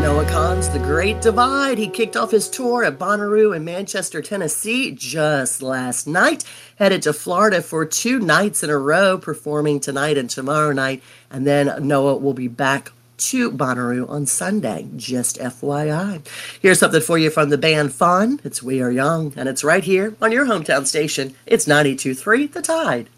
Noah Kahan's The Great Divide. He kicked off his tour at Bonnaroo in Manchester, Tennessee just last night. Headed to Florida for 2 nights in a row, performing tonight and tomorrow night. And then Noah will be back to Bonnaroo on Sunday, just FYI. Here's something for you from the band Fun. It's We Are Young, and it's right here on your hometown station. It's 92.3 The Tide.